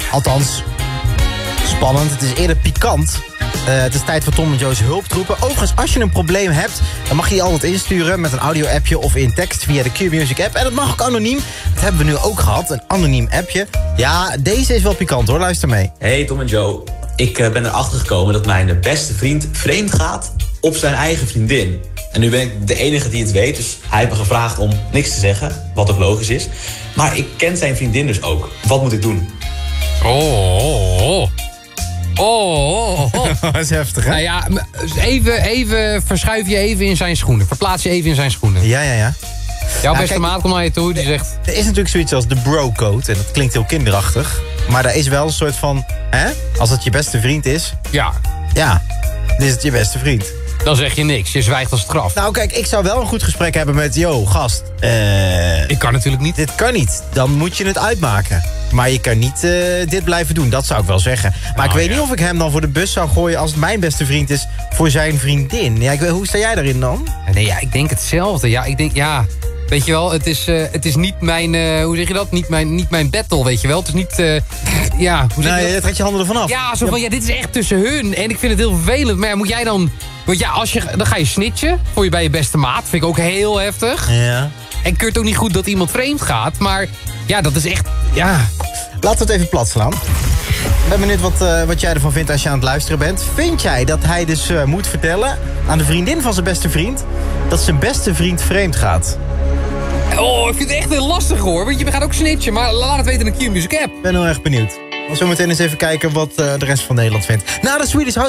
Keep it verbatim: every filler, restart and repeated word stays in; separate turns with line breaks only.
Althans, spannend. Het is eerder pikant. Uh, het is tijd voor Tom en Jo's hulptroepen. Overigens, als je een probleem hebt, dan mag je die altijd insturen met een audio-appje of in tekst via de Q-Music app. En dat mag ook anoniem. Dat hebben we nu ook gehad, een anoniem appje. Ja, deze is wel pikant hoor, luister mee.
Hey Tom en Joe, ik uh, ben erachter gekomen dat mijn beste vriend vreemd gaat op zijn eigen vriendin. En nu ben ik de enige die het weet, dus hij heeft me gevraagd om niks te zeggen, wat ook logisch is. Maar ik ken zijn vriendin dus ook. Wat moet ik doen?
Oh, oh, oh, oh.
Dat is heftig, hè?
Nou ja, even, even verschuif je even in zijn schoenen. Verplaats je even in zijn schoenen.
Ja, ja, ja.
Jouw
Ja,
beste
kijk,
maat komt naar je toe, die zegt...
Er is natuurlijk zoiets als de bro-code. En dat klinkt heel kinderachtig. Maar daar is wel een soort van... Hè? Als het je beste vriend is...
Ja,
Ja, dan is het je beste vriend.
dan zeg je niks. Je zwijgt als straf.
Nou kijk, ik zou wel een goed gesprek hebben met... Yo, gast. eh
Ik kan natuurlijk niet.
dit kan niet. Dan moet je het uitmaken. Maar je kan niet eh, dit blijven doen. Dat zou ik wel zeggen. Maar
Nou,
ik weet
ja.
niet of ik hem dan voor de bus zou gooien... als het mijn beste vriend is voor zijn vriendin. Ja, ik weet, hoe sta jij daarin dan?
Nee, ja, ik denk hetzelfde. Ja, ik denk, ja... Weet je wel, het is, uh, het is niet mijn... Uh, hoe zeg je dat? Niet mijn, niet mijn battle, weet je wel. Het is niet... Uh, ja, hoe zeg je
Nee,
dat?
trek je handen ervan af.
Ja, zo van, ja, dit is echt tussen hun. En ik vind het heel vervelend. Maar ja, moet jij dan... Want ja, als je, dan ga je snitchen. Voor je bij je beste maat. Vind ik ook heel heftig.
Ja.
En ik keur het ook niet goed dat iemand vreemd gaat. Maar ja, dat is echt... Ja,
Laten we het even plat slaan. Ik ben benieuwd wat, uh, wat jij ervan vindt als je aan het luisteren bent. Vind jij dat hij dus uh, moet vertellen aan de vriendin van zijn beste vriend... dat zijn beste vriend vreemd gaat?
oh, ik vind het echt heel lastig hoor. Want je gaat ook snitchen. Maar laat het weten in de Q-Music app.
Ik ben heel erg benieuwd. We zullen meteen eens even kijken wat uh, de rest van Nederland vindt. Na de Swedish House